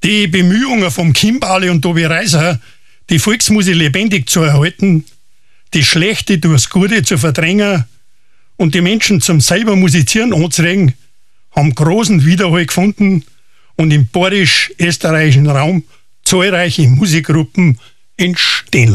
Die Bemühungen vom Kimbale und Tobi Reiser, die Volksmusik lebendig zu erhalten, das Schlechte durchs Gute zu verdrängen und die Menschen zum selber Musizieren anzuregen, haben großen Widerhall gefunden und im bayerisch-österreichischen Raum zahlreiche Musikgruppen entstehen